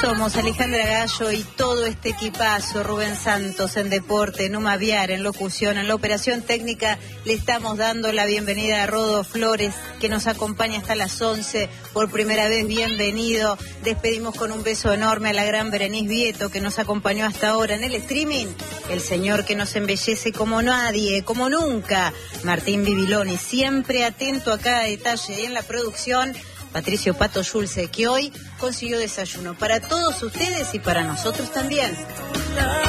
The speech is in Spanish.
somos Alejandra Gallo y todo este equipazo, Rubén Santos en deporte, en Umaviar, en locución, en la operación técnica. Le estamos dando la bienvenida a Rodo Flores, que nos acompaña hasta las 11. Por primera vez, bienvenido. Despedimos con un beso enorme a la gran Berenice Vieto, que nos acompañó hasta ahora en el streaming. El señor que nos embellece como nadie, como nunca, Martín Bibiloni, siempre atento a cada detalle. Y en la producción, Patricio Pato Schulze, que hoy consiguió desayuno para todos ustedes y para nosotros también.